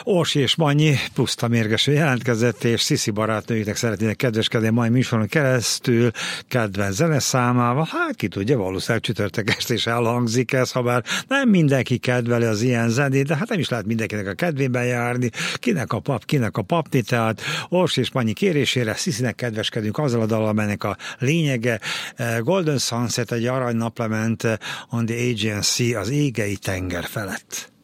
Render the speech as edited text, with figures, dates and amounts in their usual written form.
Orsi és Manyi puszta mérgeső jelentkezett, és Sziszi barátnőjének szeretnének kedveskedni a mai műsoron keresztül kedvenc zeneszámával. Hát ki tudja, valószínűleg csütörtök este is elhangzik ez, ha bár nem mindenki kedveli az ilyen zenét, de hát nem is lehet mindenkinek a kedvében járni, kinek a pap, kinek a papni, tehát Orsi és Manyi kérésére Sziszinek kedveskedünk azzal a dallal, amelynek a lényege Golden Sunset, egy arany naplement on the Aegean Sea, az égei tenger felett.